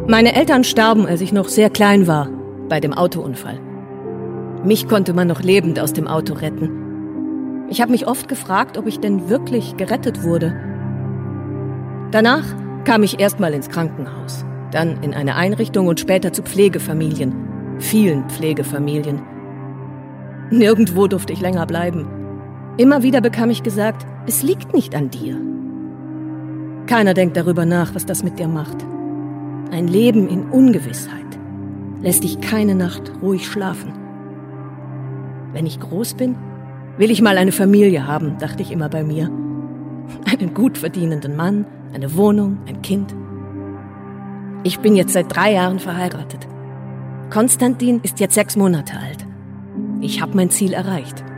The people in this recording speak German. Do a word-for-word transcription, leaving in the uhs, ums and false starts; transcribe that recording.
Meine Eltern starben, als ich noch sehr klein war, bei dem Autounfall. Mich konnte man noch lebend aus dem Auto retten. Ich habe mich oft gefragt, ob ich denn wirklich gerettet wurde. Danach kam ich erstmal ins Krankenhaus, dann in eine Einrichtung und später zu Pflegefamilien, vielen Pflegefamilien. Nirgendwo durfte ich länger bleiben. Immer wieder bekam ich gesagt, es liegt nicht an dir. Keiner denkt darüber nach, was das mit dir macht. Ein Leben in Ungewissheit lässt dich keine Nacht ruhig schlafen. Wenn ich groß bin, will ich mal eine Familie haben, dachte ich immer bei mir. Einen gut verdienenden Mann, eine Wohnung, ein Kind. Ich bin jetzt seit drei Jahren verheiratet. Konstantin ist jetzt sechs Monate alt. Ich habe mein Ziel erreicht.